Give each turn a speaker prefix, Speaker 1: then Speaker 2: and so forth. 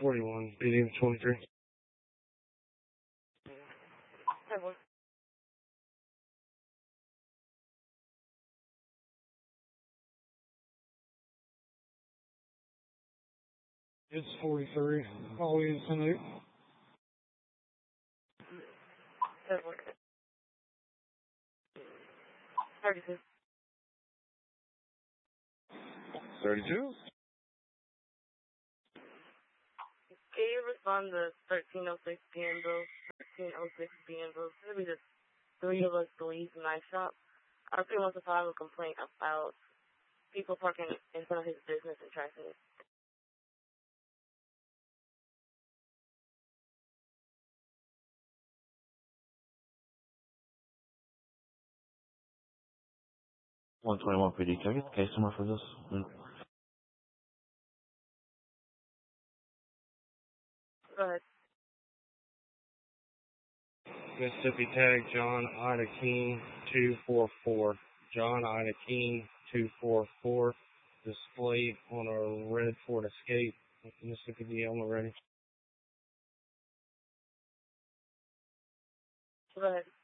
Speaker 1: 41, beating 23. It's 43. All units in there.
Speaker 2: 32.
Speaker 1: 32?
Speaker 2: Can you respond to 1306 PM bills? 1306 PM bills. This will be just 3 of us to leave the night shop. Our team wants to file a complaint about people parking in front of his business and traffic.
Speaker 3: $121 PD. Can I get the case number for this?
Speaker 2: Go ahead.
Speaker 1: Mississippi tag John Ida King 244. John Ida King 244. Displayed on a red Ford Escape. Mississippi DL ready.
Speaker 2: Go ahead.